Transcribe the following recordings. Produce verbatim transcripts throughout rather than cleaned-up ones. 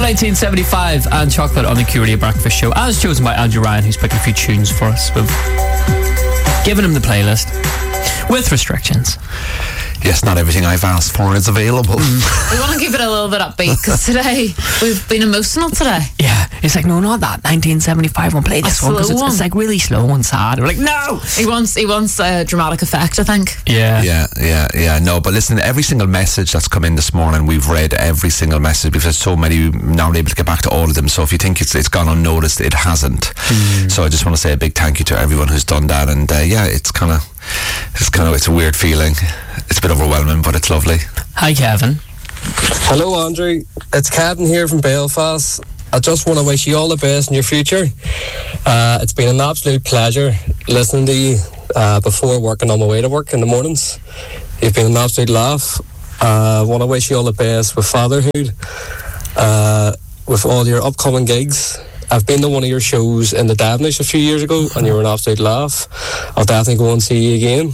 nineteen seventy-five and Chocolate on the Q Radio Breakfast Show, as chosen by Andrew Ryan, who's picked a few tunes for us. We've given him the playlist with restrictions. Yes, not everything I've asked for is available. Mm. We want to keep it a little bit upbeat because today we've been emotional today. Yeah, it's like, no, not that nineteen seventy-five one. Play this A one because slow it's, one. it's like really slow and sad. We're like, no. He wants he wants a dramatic effect, I think. Yeah, yeah, yeah, yeah. No, but listen, every single message that's come in this morning, we've read every single message because there's so many. We're not able to get back to all of them. So if you think it's it's gone unnoticed, it hasn't. Mm. So I just want to say a big thank you to everyone who's done that. And uh, yeah, it's kind of. It's kind of, it's a weird feeling. It's a bit overwhelming, but it's lovely. Hi, Kevin. Hello, Andrew. It's Kevin here from Belfast. I just want to wish you all the best in your future. Uh, it's been an absolute pleasure listening to you uh, before work and on my way to work in the mornings. You've been an absolute laugh. I uh, want to wish you all the best with fatherhood, uh, with all your upcoming gigs. I've been to one of your shows in the Davnish a few years ago and you were an absolute laugh. I'll definitely go and see you again.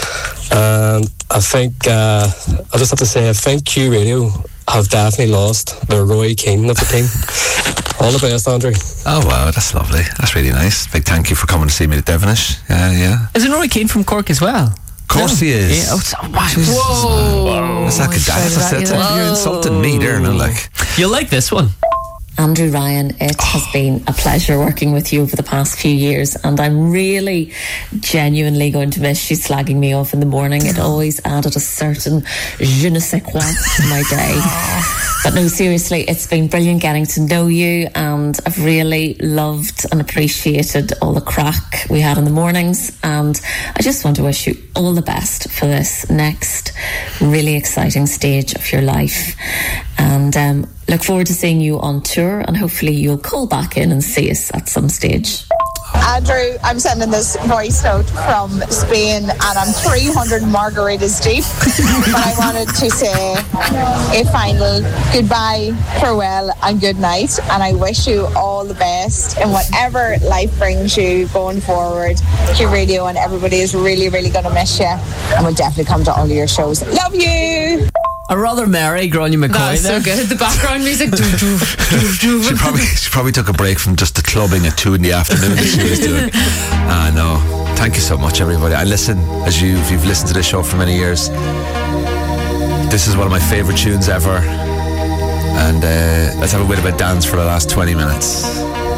And I think, uh, I just have to say, I think Q Radio have definitely lost the Roy Keane of the team. All the best, Andrew. Oh, wow, that's lovely. That's really nice. Big thank you for coming to see me at Devonish. Yeah, yeah. Is it Roy Keane from Cork as well? Of course no. he is. Yeah, oh, so, wow. Whoa. Whoa. That's like a dance. That's, that's, you're insulting me there, no? Like. You'll like this one. Andrew Ryan, it has been a pleasure working with you over the past few years, and I'm really genuinely going to miss you slagging me off in the morning. It always added a certain je ne sais quoi to my day. But no, seriously, it's been brilliant getting to know you, and I've really loved and appreciated all the crack we had in the mornings, and I just want to wish you all the best for this next really exciting stage of your life. And um, look forward to seeing you on tour, and hopefully you'll call back in and see us at some stage. Andrew, I'm sending this voice note from Spain and I'm three hundred margaritas deep. But I wanted to say a final goodbye, farewell and good night, and I wish you all the best in whatever life brings you going forward. Q Radio and everybody is really, really going to miss you, and we'll definitely come to all of your shows. Love you! A rather merry Grania McCoy. That's there. so good. The background music. she probably she probably took a break from just the clubbing at two in the afternoon that she was doing. I uh, know. Thank you so much, everybody. And listen, as you if you've listened to this show for many years, this is one of my favourite tunes ever. And uh, let's have a bit of a dance for the last twenty minutes.